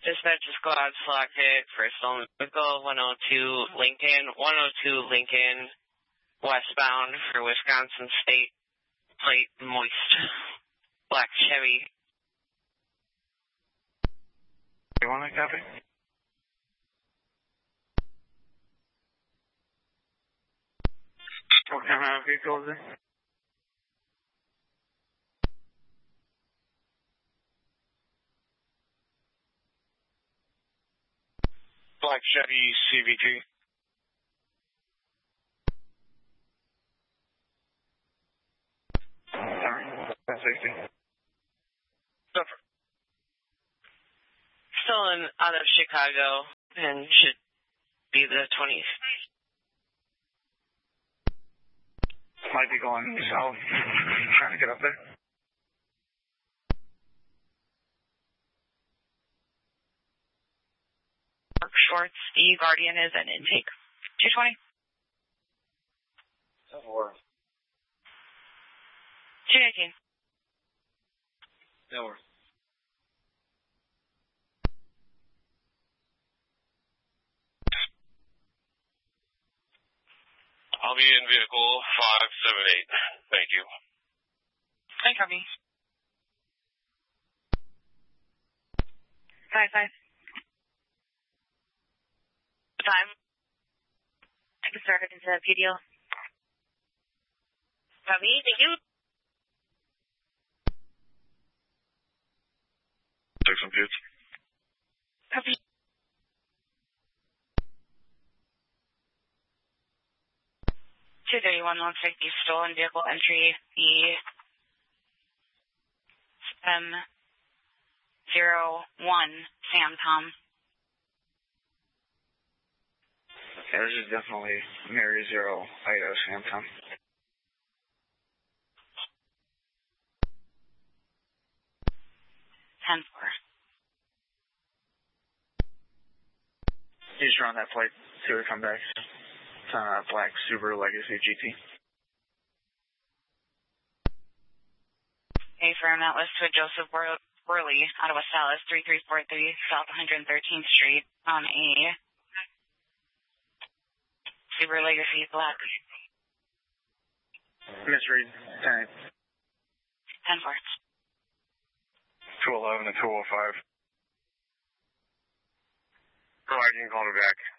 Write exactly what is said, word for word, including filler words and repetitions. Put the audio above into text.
Dispatch squad selected for stolen vehicle one oh two Lincoln, one oh two Lincoln, westbound for Wisconsin State, plate moist, black Chevy. You want to copy? What kind of vehicle is it? Black Chevy C V T. Alright, that's safety. Suffer. Stolen out of Chicago and should be the twentieth. Might be going south. Trying to get up there. Shorts, the Guardian is an intake. two twenty. That works. two nineteen. That works. I'll be in vehicle five seven eight. Thank you. I copy. Five five. Time. I can start it into P D L. Copy, thank you. Take some kids. Copy. two thirty-one looks like the stolen vehicle entry, the M zero one Sam Tom. There's is definitely Mary Zero Ida Sam Tom. ten four. You just run that plate, see what come back. It's on a black Subaru Legacy G T. A firm that was to Joseph Worley out of West Dallas, three three four three South one hundred thirteenth Street on a Subaru Legacy black. Miss Reed, ten eight. ten four. two eleven and two oh five. Go ahead, you can call me back.